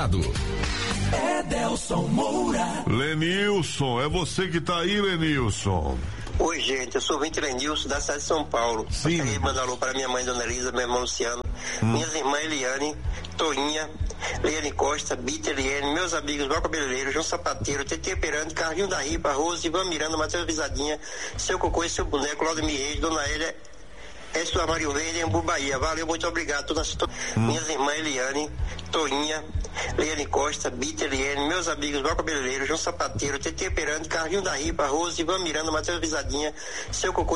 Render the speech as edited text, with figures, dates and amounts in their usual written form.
recado. Edelson Moura. Lenilson, é você que tá aí, Lenilson. Oi, gente, eu sou o Vinte Lenilson, da cidade de São Paulo. Sim. Gostaria de mandar alô para minha mãe, Dona Elisa, meu irmão Luciano, minhas irmãs Eliane, Toinha, Leiane Costa, Bita Eliane, meus amigos Val Cabeleireiro, João Sapateiro, Tetê Perante, Carlinho da Ripa, Rose, Ivan Miranda, Matheus Visadinha, Seu Cocô e Seu Boneco, Claudemir Reis, Dona Elia, Estou Armário Verde, Embu, Bahia. Valeu, muito obrigado. Minhas irmãs Eliane, Toinha, Leiane Costa, Bita Eliane, meus amigos Val Cabeleireiro, João Sapateiro, Tetê Perante, Carlinho da Ripa, Rose, Ivan Miranda, Matheus Visadinha, Seu Cocô